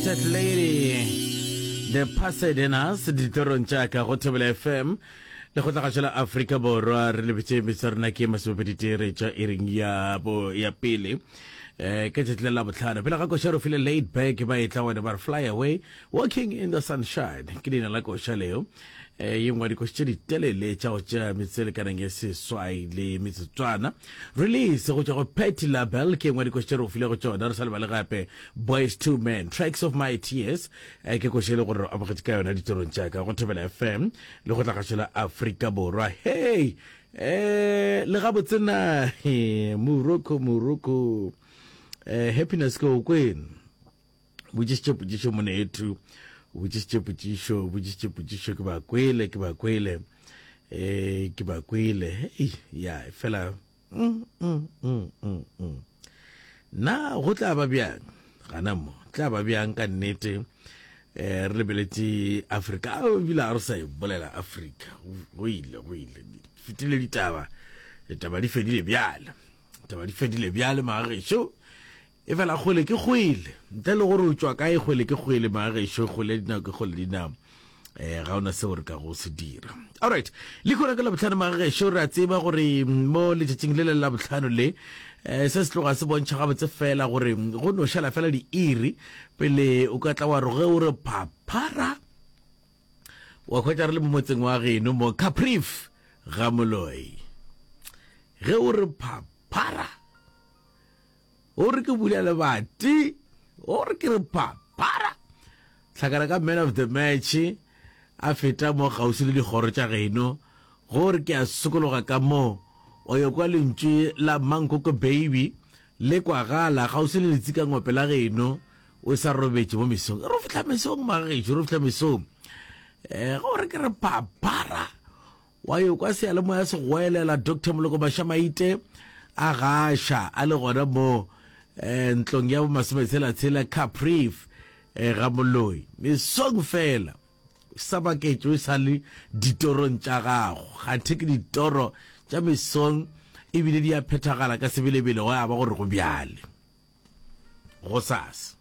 Talented Lady, the Pasadenas, ditorong tšaka go Thobela FM, le go tla ga Afrika Borwa re lebetse mesarna ke masopeditire tša ering ya pele. Ke tletlela botlhano pele ga košaro file laid back ba etla wena ba fly away walking in the sunshine ke dina la koša leo yengwa di košitše ditelele tša go tša metsele kanang ya seswai le metsotswana release go tša go Patti LaBelle ke yengwa di košitše re go file go tšona re sa lebale gape Boys to Men Tracks of My Tears ke košele gore amogetše ka yona ditorong tšaka go Thobela FM le go tla gašela Afrika Borwa hey le gabotsena Morocco happiness go queen we just monetu we just ke ba kwele hey ya fela na go tla ba bjang gana mo tla ba bjang ka nnete re lebeletse Africa a bila re sa bolela Africa go ile fitile ditaba di fedile bjale magesho e fela gole ke goile ntle le gore o tswa kae gole ke goile magesho gole dinao ke gole dinao ga ona se gore ka go se dira alright le khona ka la botlhano magesho re a tseba gore mo le tšing le la botlhano le se se tloga se bontšha ga botse fela gore go no šala fela di iri pele o ka tla wa roge o re phaphara wa khwetša re le mo motseng wa geno mo Capriv ga Moloi ge o re phaphara o re ke bulela bati o re ke re phaphara tlhakana ka man of the match a feta mo gausi le digoro tša geno gore ke a sokologa ka mo o yo kwa lentšwe la Mankoko baby le kwa gala gausi le letsika ngopela geno o sa robetse mo mesong re fitla mesong magetšo re fitla mesong gore ke re phaphara wa yo kwa se ya le moya se goelela Dr. Moloko Mashamaite a gaša a le gona mo ntlong ya bo masometshela Capriv ga Moloi mesong fela sa baketšo e sa le ditorong tša gago ga theke ditoro tša mesong ebile di a phethagala ka sebelebele go ya ba gore go bjale go sasa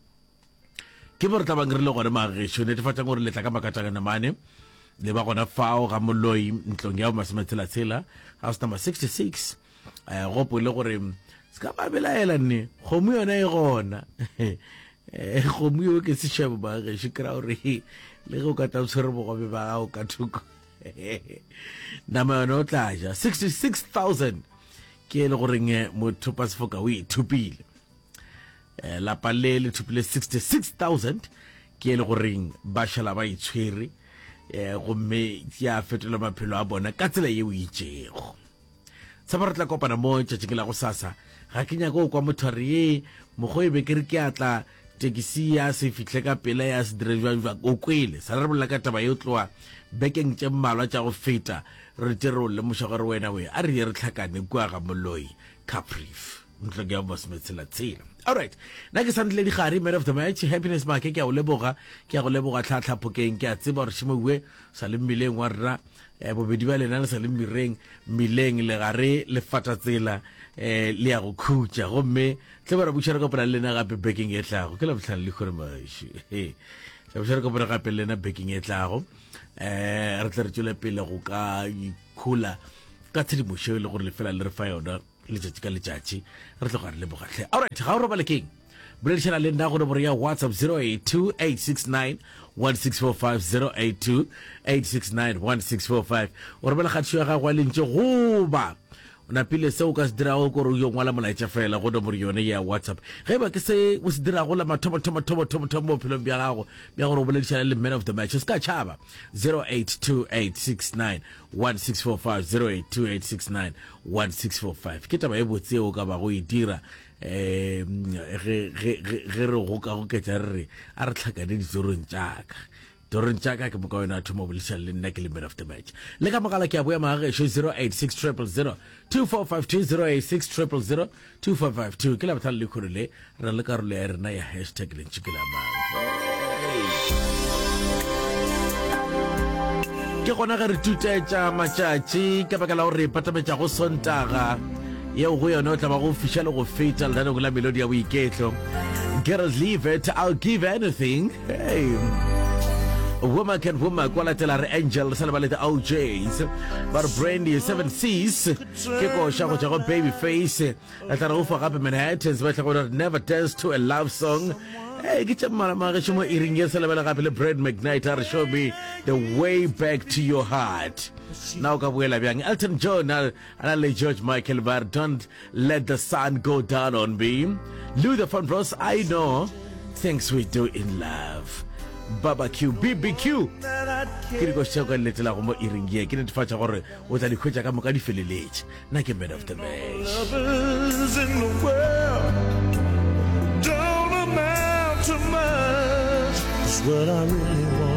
ke bore tabang re le gone magesho netefatšang gore letla ka makatagana mane le ba gona fao ga Moloi ntlong ya bo masometshela house number 66 gopo le gore ska ba belaela nne kgomo yona e gona kgomo yo ke se shebo ba ge se kra gore le go ka tshwere bogobe ba gago ka thuko nama yona o tlaja 66,000 ke le goreng motho Pasfoka o ithupile la pale le thupile 66,000 ke le goreng ba shala ba itshwere go me ya fetola maphelo a bona ka tsela ye o itšego sa ba re tla kopana mo tšatšing la go sasa ga ke nyaka go kwa motho re ye mogo e be ke re ke atla tekisi ya se fihle ka pela ya se dire jwa o kwele sa re bolla ka taba yo tloa bekeng tše mmalwa tša go feta re tere o lemoša gore wena we a re ye re tlhakane kua ga Moloi Capriv ntlo ke ya masometshela alright na ke santle digare man of the match happiness make ke a go leboga tlhatlhapokeng ke a tseba gore šimowe sa le mmileng wa rra bobedi ba lena le sa le mmileng le gare le fata tsela le ya go khutša gomme tle ba re bušara ka pona le lena gape baking e tlago ke la botlhano le kgore maši tla bušara ka pona gape le lena baking e tlago re tla re tšwela pele go ka ikhula ka tshedimošo le gore le fela le re fa yona letšatši ka letšatši re tlo gare le bogatlhe alright ga o robale keng boledišana le nna gore bore ya WhatsApp 082-869-1645 082-869-1645 o robela kgatšo ya gago a lentše goba o napile se o ka se dirago kore o yo ngwala molaetša fela go nomoro yone ya WhatsApp ge ba ke se o se dirago la mathomo bophelong bja gago bja gore o boledišana le man of the match o se ka tšhaba 082-869-1645 082-869-1645 ke taba e botse o ka ba go e dira ge re go ka go ketša re a re tlhakane ditorong tšaka torong tšaka ke moka wena thomo boledišana le nna ke le man of the match le ka mogala ke a boya magesho 086-000-2452 ke la botlhano le kgone le re na le karolo ya rena ya hashtag lentšhikelamang ke gona ge re tutetša matšatši ka baka la gore patametša go Sontaga yeo go yona o tla ba go fiša le go feta lenaneng la melodi ya boiketlo Girls leave it, I'll give anything. Hey. Woman can woman, quality la angel, celebrate the OJs. But Brandy, 7 C's. Kiko Shako Chako baby face. At a roof of Manhattan's, but I would never dance to a love song. Hey, get your mama, eating your celebrate bread McKnight, show me the way back to your heart. Now, Gabriela Young, Elton John, and George Michael, but don't let the sun go down on me. Luther von Ross, I know things we do in love. Barbecue, BBQ. Kiri go shaka little like mo iringie. Kiri tfacha gore o tla dikhwetsa ka moka di feleletse. Na ke man of the match. Lovers in the world don't amount to much. It's what I really want.